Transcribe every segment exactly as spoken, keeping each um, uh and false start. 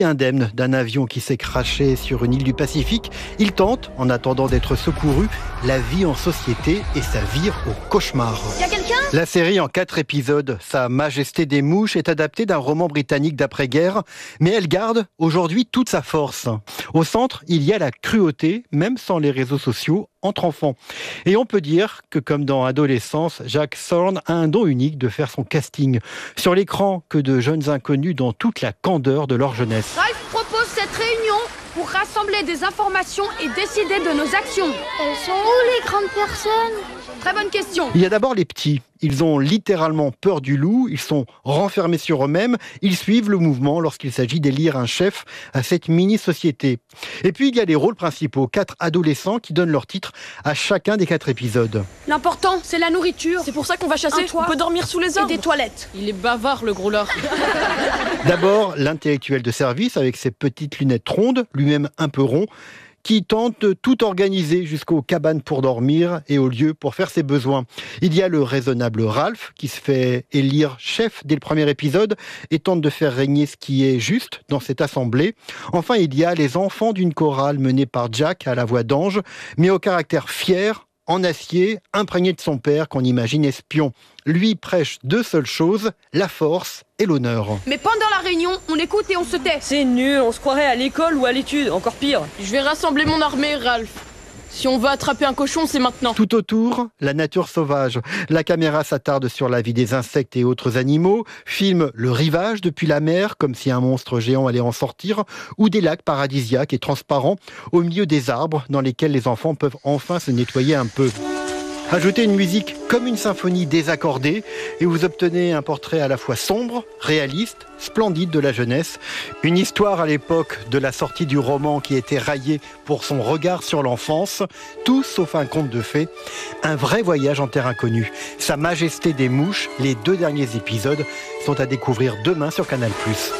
Indemne d'un avion qui s'est crashé sur une île du Pacifique, il tente, en attendant d'être secouru, la vie en société et ça vire au cauchemar. Y'a quelqu'un ? La série en quatre épisodes, Sa Majesté des Mouches, est adaptée d'un roman britannique d'après-guerre, mais elle garde aujourd'hui toute sa force. Au centre, il y a la cruauté, même sans les réseaux sociaux, entre enfants. Et on peut dire que, comme dans Adolescence, Jack Thorne a un don unique de faire son casting sur l'écran que de jeunes inconnus dans toute la candeur de leur jeunesse. Ralph propose cette réunion pour rassembler des informations et décider de nos actions. Elles sont où les grandes personnes ? Très bonne question. Il y a d'abord les petits. Ils ont littéralement peur du loup, ils sont renfermés sur eux-mêmes, ils suivent le mouvement lorsqu'il s'agit d'élire un chef à cette mini-société. Et puis il y a les rôles principaux, quatre adolescents qui donnent leur titre à chacun des quatre épisodes. L'important, c'est la nourriture. C'est pour ça qu'on va chasser, on peut dormir sous les Et arbres. des toilettes. Il est bavard le gros lard. D'abord, l'intellectuel de service avec ses petites lunettes rondes, lui-même un peu rond, qui tente de tout organiser jusqu'aux cabanes pour dormir et aux lieux pour faire ses besoins. Il y a le raisonnable Ralph qui se fait élire chef dès le premier épisode et tente de faire régner ce qui est juste dans cette assemblée. Enfin, il y a les enfants d'une chorale menée par Jack à la voix d'ange, mais au caractère fier, en acier, imprégné de son père qu'on imagine espion. Lui prêche deux seules choses, la force et l'honneur. Mais pendant la réunion, on écoute et on se tait. C'est nul, on se croirait à l'école ou à l'étude, encore pire. Je vais rassembler mon armée, Ralph. Si on veut attraper un cochon, c'est maintenant. Tout autour, la nature sauvage. La caméra s'attarde sur la vie des insectes et autres animaux, filme le rivage depuis la mer, comme si un monstre géant allait en sortir, ou des lacs paradisiaques et transparents au milieu des arbres dans lesquels les enfants peuvent enfin se nettoyer un peu. Ajoutez une musique comme une symphonie désaccordée et vous obtenez un portrait à la fois sombre, réaliste, splendide de la jeunesse. Une histoire à l'époque de la sortie du roman qui était raillé pour son regard sur l'enfance. Tout sauf un conte de fées. Un vrai voyage en terre inconnue. Sa Majesté des Mouches, les deux derniers épisodes sont à découvrir demain sur Canal plus.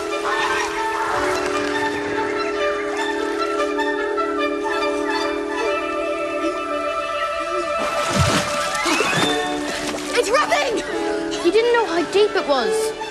You didn't know how deep it was.